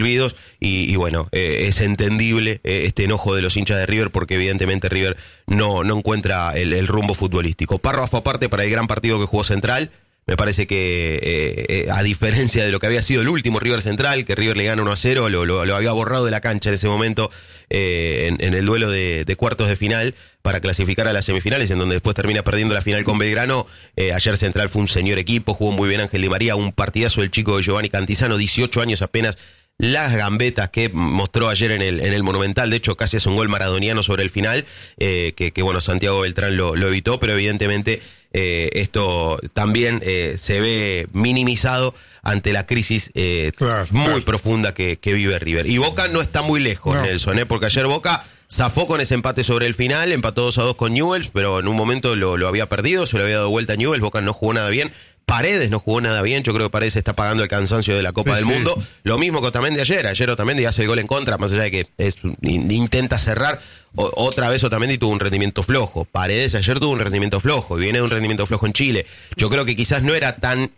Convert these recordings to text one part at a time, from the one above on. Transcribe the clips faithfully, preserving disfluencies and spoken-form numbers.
Y, y bueno, eh, es entendible eh, este enojo de los hinchas de River porque evidentemente River no, no encuentra el, el rumbo futbolístico. Párrafo aparte para el gran partido que jugó Central. Me parece que eh, eh, a diferencia de lo que había sido el último River Central, que River le gana uno a cero, lo, lo, lo había borrado de la cancha en ese momento eh, en, en el duelo de, de cuartos de final para clasificar a las semifinales, en donde después termina perdiendo la final con Belgrano. Eh, ayer Central fue un señor equipo, jugó muy bien Ángel Di María, un partidazo del chico de Giovanni Cantizano, dieciocho años apenas. Las gambetas que mostró ayer en el en el Monumental, de hecho casi es un gol maradoniano sobre el final, eh, que, que bueno, Santiago Beltrán lo, lo evitó, pero evidentemente eh, esto también eh, se ve minimizado ante la crisis eh, claro, muy claro. profunda que, que vive River. Y Boca no está muy lejos, no. Nelson, ¿eh? Porque ayer Boca zafó con ese empate sobre el final, empató dos a dos con Newell's, pero en un momento lo, lo había perdido, se lo había dado vuelta a Newell's, Boca no jugó nada bien. Paredes no jugó nada bien, yo creo que Paredes está pagando el cansancio de la Copa sí, del Mundo. Sí. Lo mismo que Otamendi ayer, ayer Otamendi hace el gol en contra, más allá de que es, intenta cerrar, o, otra vez Otamendi tuvo un rendimiento flojo. Paredes ayer tuvo un rendimiento flojo, y viene de un rendimiento flojo en Chile. Yo creo que quizás no era tan...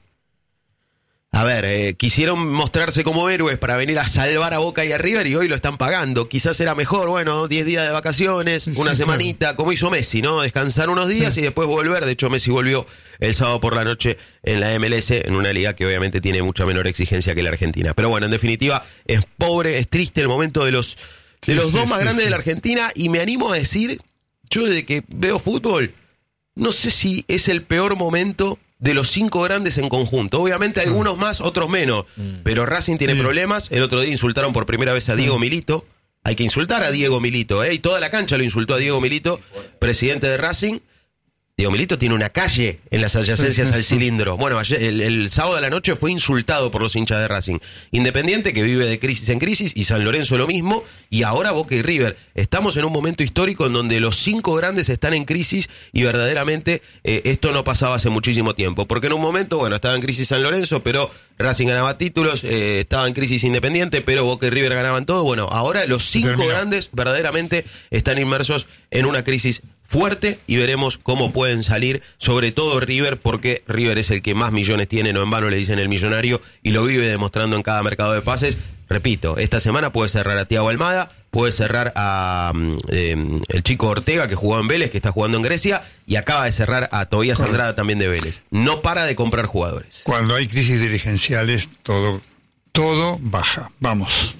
A ver, eh, quisieron mostrarse como héroes para venir a salvar a Boca y a River y hoy lo están pagando. Quizás era mejor, bueno, diez días de vacaciones, una semanita, como hizo Messi, ¿no? Descansar unos días y después volver. De hecho, Messi volvió el sábado por la noche en la M L S, en una liga que obviamente tiene mucha menor exigencia que la Argentina. Pero bueno, en definitiva, es pobre, es triste el momento de los, de los dos más grandes de la Argentina, y me animo a decir, yo desde que veo fútbol, no sé si es el peor momento de los cinco grandes en conjunto. Obviamente algunos más, otros menos. Mm. Pero Racing tiene mm. problemas. El otro día insultaron por primera vez a Diego mm. Milito. Hay que insultar a Diego Milito, ¿eh? Y toda la cancha lo insultó a Diego Milito, presidente de Racing. Diego Milito tiene una calle en las adyacencias al cilindro. Bueno, ayer, el, el sábado de la noche fue insultado por los hinchas de Racing. Independiente, que vive de crisis en crisis, y San Lorenzo lo mismo, y ahora Boca y River. Estamos en un momento histórico en donde los cinco grandes están en crisis, y verdaderamente eh, esto no pasaba hace muchísimo tiempo. Porque en un momento, bueno, estaba en crisis San Lorenzo, pero Racing ganaba títulos, eh, estaba en crisis Independiente, pero Boca y River ganaban todo. Bueno, ahora los cinco Terminó. grandes verdaderamente están inmersos en una crisis fuerte, y veremos cómo pueden salir, sobre todo River, porque River es el que más millones tiene, no en vano le dicen el millonario, y lo vive demostrando en cada mercado de pases. Repito, esta semana puede cerrar a Thiago Almada, puede cerrar a eh, el chico Ortega, que jugó en Vélez, que está jugando en Grecia, y acaba de cerrar a Tobías Andrada, también de Vélez. No para de comprar jugadores. Cuando hay crisis dirigenciales, todo, todo baja. Vamos.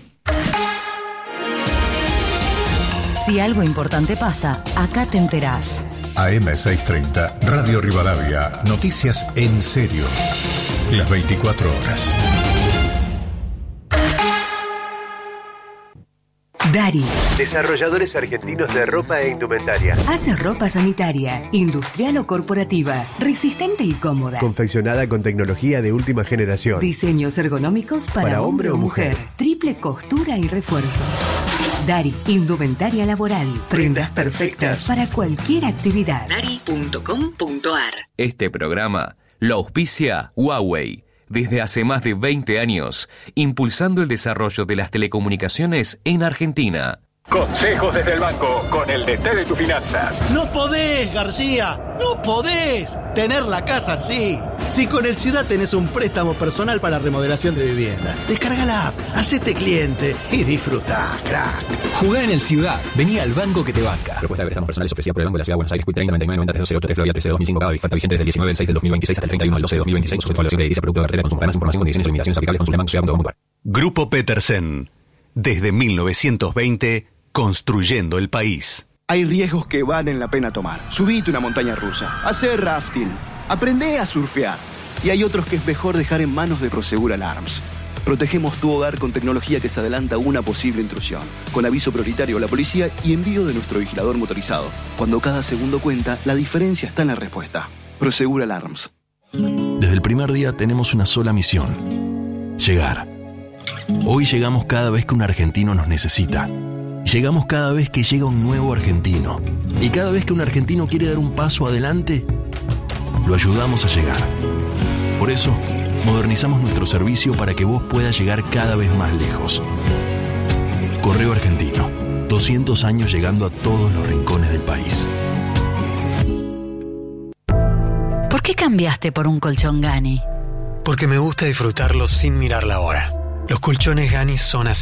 Si algo importante pasa, acá te enterás. A M seiscientos treinta, Radio Rivadavia, noticias en serio. Las veinticuatro horas. Dari. Desarrolladores argentinos de ropa e indumentaria. Hace ropa sanitaria, industrial o corporativa, resistente y cómoda. Confeccionada con tecnología de última generación. Diseños ergonómicos para, para hombre o mujer. mujer. Triple costura y refuerzos. Dari, indumentaria laboral. Prendas perfectas para cualquier actividad. Dari punto com punto ar. Este programa lo auspicia Huawei. Desde hace más de veinte años, impulsando el desarrollo de las telecomunicaciones en Argentina. Consejos desde el banco, con el D T de tus finanzas. No podés, García, no podés tener la casa así. Si con el Ciudad tenés un préstamo personal para remodelación de vivienda, descarga la app, hacete cliente y disfrutá, crack. Jugá en el Ciudad, vení al banco que te banca. Propuesta de préstamos personales ofrecida por el Banco de la Ciudad de Buenos Aires, treinta noventa y nueve noventa cero ocho tres Florida trece dos mil cinco, cada oferta vigente desde el diecinueve del seis del dos mil veintiséis hasta el treinta y uno del doce del dos mil veintiséis, sujeto a evaluación de edilicia, producto de cartera, consumo. Para más información, condiciones y limitaciones aplicables, consulte banco ciudad punto com punto ar. Grupo Petersen, desde mil novecientos veinte, construyendo el país. Hay riesgos que valen la pena tomar. Subite una montaña rusa, hacer rafting, aprende a surfear. Y hay otros que es mejor dejar en manos de Prosegur Alarms. Protegemos tu hogar con tecnología que se adelanta a una posible intrusión, con aviso prioritario a la policía y envío de nuestro vigilador motorizado. Cuando cada segundo cuenta, la diferencia está en la respuesta. Prosegur Alarms. Desde el primer día tenemos una sola misión: llegar. Hoy llegamos cada vez que un argentino nos necesita. Llegamos cada vez que llega un nuevo argentino. Y cada vez que un argentino quiere dar un paso adelante, lo ayudamos a llegar. Por eso, modernizamos nuestro servicio para que vos puedas llegar cada vez más lejos. Correo Argentino, doscientos años llegando a todos los rincones del país. ¿Por qué cambiaste por un colchón Gani? Porque me gusta disfrutarlo sin mirar la hora. Los colchones Ganis son así.